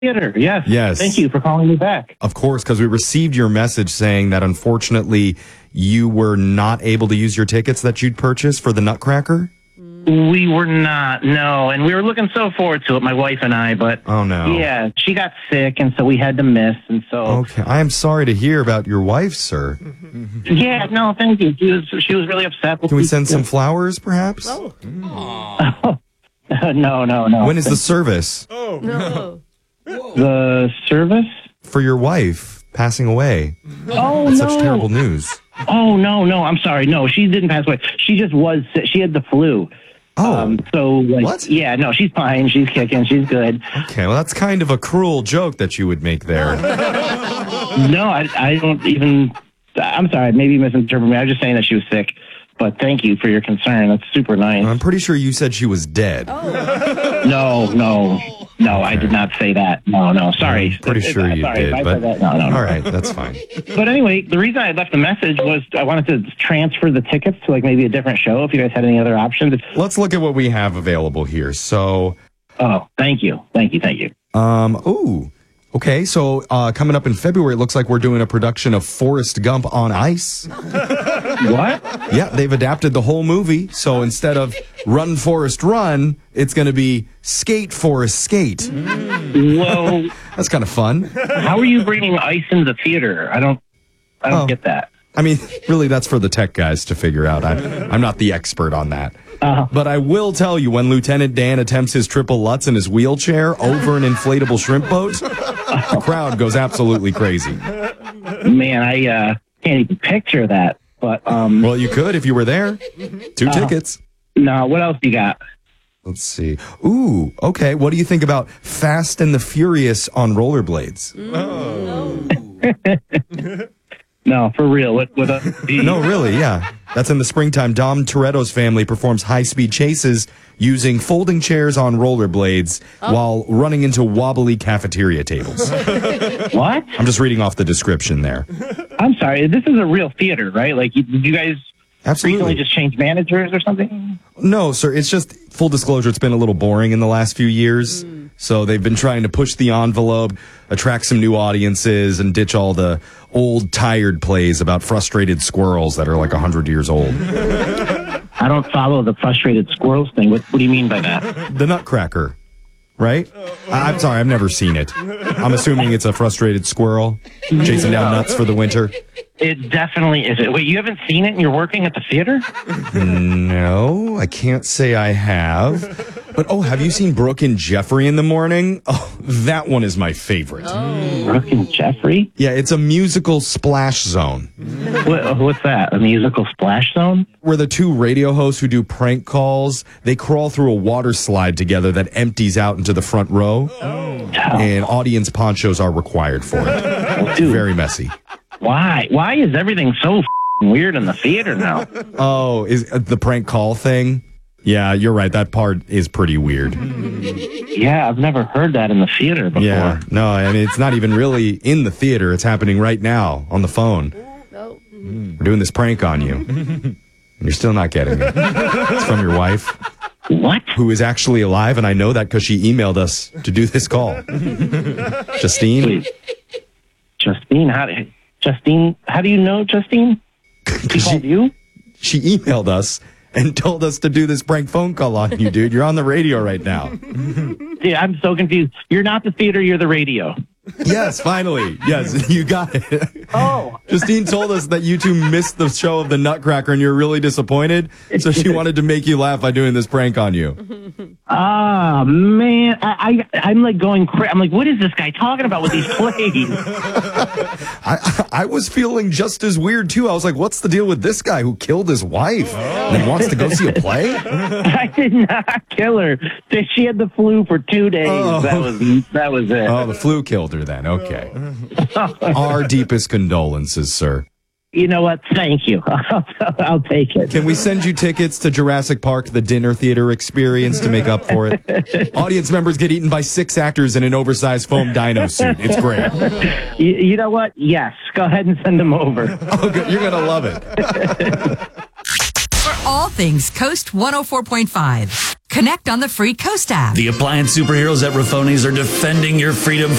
Theater. Yes. Yes. Thank you for calling me back. Of course, because we received your message saying that unfortunately you were not able to use your tickets that you'd purchased for the Nutcracker. We were not, no, and we were looking so forward to it, my wife and I, but Oh, no. yeah, she got sick, and so we had to miss, and so Okay, I am sorry to hear about your wife, sir. yeah, no, thank you. She was really upset. Can we send some flowers, perhaps? No. When is the service No. The service? for your wife passing away? Oh, That's no. such terrible news. Oh, no, I'm sorry. No, she didn't pass away. She just was sick. She had the flu. Oh, So, like, What? yeah, no, she's fine. She's kicking. She's good. okay. Well, that's kind of a cruel joke that you would make there. No, I don't even. I'm sorry. Maybe you misinterpreted me. I was just saying that she was sick. But thank you for your concern. That's super nice. I'm pretty sure you said she was dead. No, I did not say that. No. Sorry. Pretty sure you Sorry, did, if I but said that. No. all right, that's fine. But anyway, the reason I left the message was I wanted to transfer the tickets to like maybe a different show. If you guys had any other options. Let's look at what we have available here. So, Oh, thank you. okay. So coming up in February, it looks like we're doing a production of Forrest Gump on ice. What? Yeah, they've adapted the whole movie. So instead of Run Forrest Run, it's going to be Skate Forrest Skate. Whoa. That's kind of fun. How are you bringing ice into the theater? I don't Oh. get that. I mean, really, that's for the tech guys to figure out. I'm not the expert on that. But I will tell you, when Lieutenant Dan attempts his triple Lutz in his wheelchair over an inflatable shrimp boat, the crowd goes absolutely crazy. Man, I can't even picture that. But Well, you could if you were there. 2 tickets. no, what else you got? Let's see. Ooh, okay. What do you think about Fast and the Furious on rollerblades? No, for real. What No, really, yeah. That's in the springtime. Dom Toretto's family performs high-speed chases using folding chairs on rollerblades while running into wobbly cafeteria tables. What? I'm just reading off the description there. I'm sorry. This is a real theater, right? Like, did you guys recently Absolutely. just change managers or something? No, sir. It's just, full disclosure, it's been a little boring in the last few years. So they've been trying to push the envelope, attract some new audiences, and ditch all the old, tired plays about frustrated squirrels that are like 100 years old. I don't follow the frustrated squirrels thing. What do you mean by that? The Nutcracker, right? I'm sorry, I've never seen it. I'm assuming it's a frustrated squirrel chasing down nuts for the winter. It definitely is. Wait, you haven't seen it and you're working at the theater? No, I can't say I have. But, have you seen Brooke and Jeffrey in the morning? Oh, that one is my favorite. Brooke and Jeffrey? Yeah, it's a musical splash zone What's that? A musical splash zone? where the 2 radio hosts who do prank calls, they crawl through a water slide together that empties out into the front row. And audience ponchos are required for it. Dude, Very messy. why? Why is everything so weird in the theater now? Oh, is the prank call thing? Yeah, you're right. That part is pretty weird. Yeah, I've never heard that in the theater before. Yeah, no, I mean, it's not even really in the theater. It's happening right now on the phone. No. We're doing this prank on you. And you're still not getting it. It's from your wife, What? who is actually alive, and I know that because she emailed us to do this call. Justine? Wait. Justine, how do you know Justine? She called you? She emailed us and told us to do this prank phone call on you, dude. You're on the radio right now. Dude, I'm so confused. You're not the theater, you're the radio. Yes, finally. Yes, you got it. Oh. Justine told us that you 2 missed the show of the Nutcracker and you're really disappointed. So she wanted to make you laugh by doing this prank on you. Ah, man. I'm like going crazy. I'm like, what is this guy talking about with these plays? I was feeling just as weird, too. I was like, what's the deal with this guy who killed his wife and wants to go see a play? I did not kill her. She had the flu for 2 days. Oh. That was it. Oh, the flu killed her then. Okay. Our deepest condolences, sir. You know what? Thank you. I'll take it. Can we send you tickets to Jurassic Park, the dinner theater experience, to make up for it? Audience members get eaten by 6 actors in an oversized foam dino suit. It's great. You know what? Yes. Go ahead and send them over. Oh, good. You're going to love it. For all things Coast 104.5. Connect on the free Coast app. The appliance superheroes at Raffoni's are defending your freedom